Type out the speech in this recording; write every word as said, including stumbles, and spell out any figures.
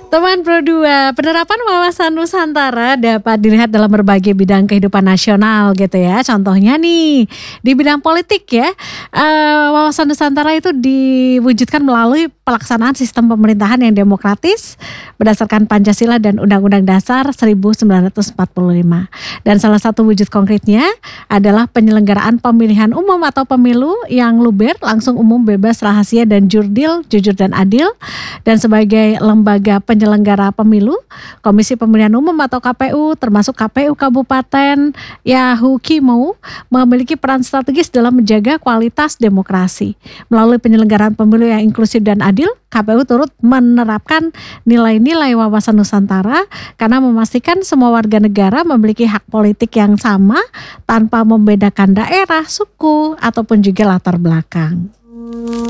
Teman Pro dua, penerapan wawasan Nusantara dapat dilihat dalam berbagai bidang kehidupan nasional gitu ya. Contohnya nih, di bidang politik ya, eee, wawasan Nusantara itu diwujudkan melalui pelaksanaan sistem pemerintahan yang demokratis berdasarkan Pancasila dan Undang-Undang Dasar seribu sembilan ratus empat puluh lima. Dan salah satu wujud konkretnya adalah penyelenggaraan pemilihan umum atau pemilu yang luber, langsung, umum, bebas, rahasia, dan jurdil, jujur dan adil. Dan sebagai lembaga penyelenggara pemilu, Komisi Pemilihan Umum atau K P U termasuk K P U Kabupaten Yahukimo memiliki peran strategis dalam menjaga kualitas demokrasi. Melalui penyelenggaraan pemilu yang inklusif dan adil, K P U turut menerapkan nilai-nilai wawasan Nusantara karena memastikan semua warga negara memiliki hak politik yang sama tanpa membedakan daerah, suku, ataupun juga latar belakang.